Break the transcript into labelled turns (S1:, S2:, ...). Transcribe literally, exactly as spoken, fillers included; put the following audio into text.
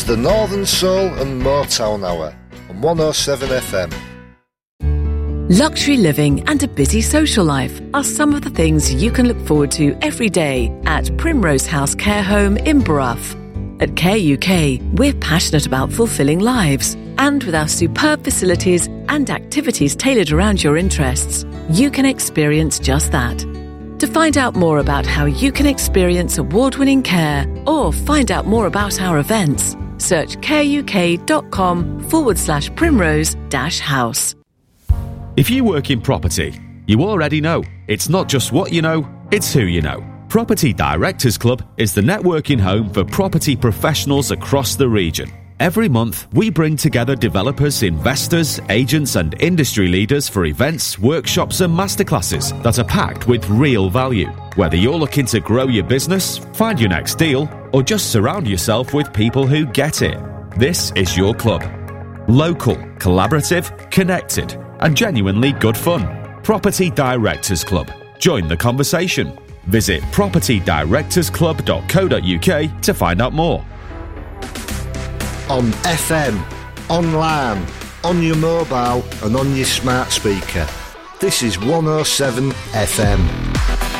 S1: The Northern Soul and Motown Hour on one oh seven F M.
S2: Luxury living and a busy social life are some of the things you can look forward to every day at Primrose House Care Home in Brough. At Care U K, we're passionate about fulfilling lives, and with our superb facilities and activities tailored around your interests, you can experience just that. To find out more about how you can experience award-winning care or find out more about our events, search careuk.com forward slash primrose dash house.
S3: If you work in property, you already know it's not just what you know, it's who you know. Property Directors Club is the networking home for property professionals across the region. Every month, we bring together developers, investors, agents and industry leaders for events, workshops and masterclasses that are packed with real value. Whether you're looking to grow your business, find your next deal, or just surround yourself with people who get it, this is your club. Local, collaborative, connected, and genuinely good fun. Property Directors Club. Join the conversation. Visit property directors club dot co dot uk to find out more.
S1: On F M, online, on your mobile and on your smart speaker. This is one oh seven F M.